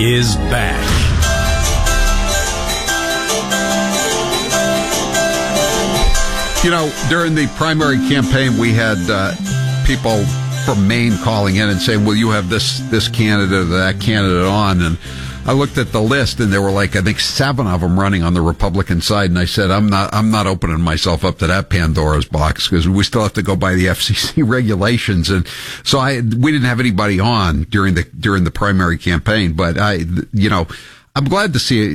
is back. You know, during the primary campaign, we had people from Maine calling in and saying, "Well, you have this candidate or that candidate on?" And I looked at the list, and there were like, I think, 7 of them running on the Republican side. And I said, I'm not opening myself up to that Pandora's box, because we still have to go by the FCC regulations. And so we didn't have anybody on during the primary campaign. But I'm glad to see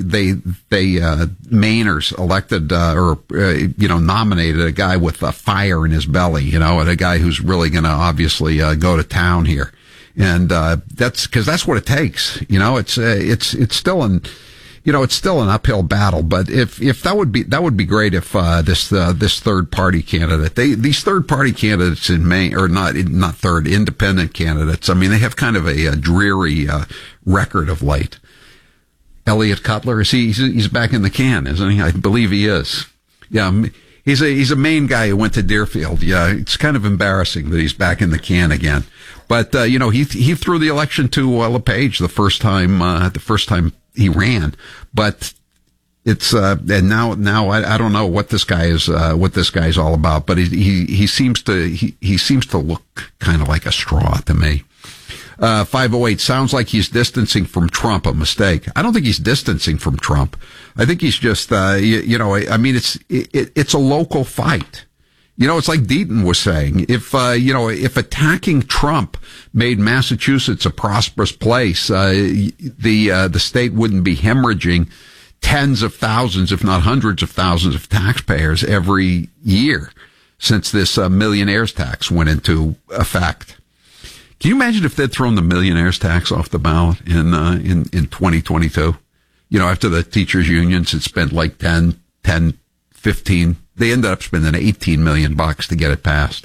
Mainers elected nominated a guy with fire in his belly, and a guy who's really going to obviously go to town here. And that's what it takes. It's still an uphill battle. But if that would be great if this third party candidate, these third party candidates in Maine, or not third, independent candidates, I mean, they have kind of a dreary record of late. Elliot Cutler, he's back in the can, isn't he? I believe he is. Yeah, he's a Maine guy who went to Deerfield. Yeah, it's kind of embarrassing that he's back in the can again. But he threw the election to LePage the first time he ran. But it's and now I don't know what this guy is all about. But he seems to look kind of like a straw to me. 508 sounds like he's distancing from Trump. A mistake. I don't think he's distancing from Trump. I think he's just, I mean, it's a local fight. It's like Deaton was saying. If attacking Trump made Massachusetts a prosperous place, the state wouldn't be hemorrhaging tens of thousands, if not hundreds of thousands of taxpayers every year since this millionaires tax went into effect. Can you imagine if they'd thrown the millionaires tax off the ballot in 2022? After the teachers unions had spent like 10, 15, they ended up spending $18 million to get it passed.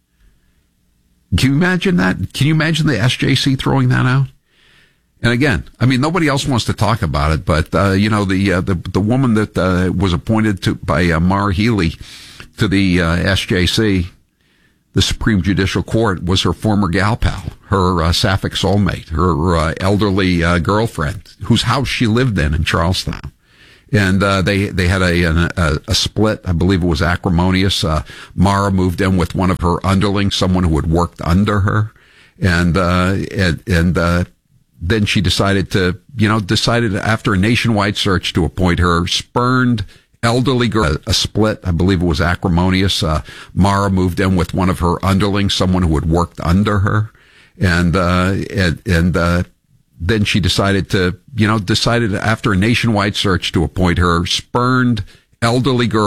Can you imagine that? Can you imagine the SJC throwing that out? And again, I mean, nobody else wants to talk about it, but, the woman that, was appointed by Maura Healey to the, SJC, the Supreme Judicial Court, was her former gal pal, her sapphic soulmate, her elderly girlfriend, whose house she lived in Charlestown. And they had a split. I believe it was acrimonious. Maura moved in with one of her underlings, someone who had worked under her, and then she decided after a nationwide search to appoint her spurned elderly girl. A split. I believe it was acrimonious. Maura moved in with one of her underlings, someone who had worked under her, and then she decided after a nationwide search to appoint her spurned elderly girl.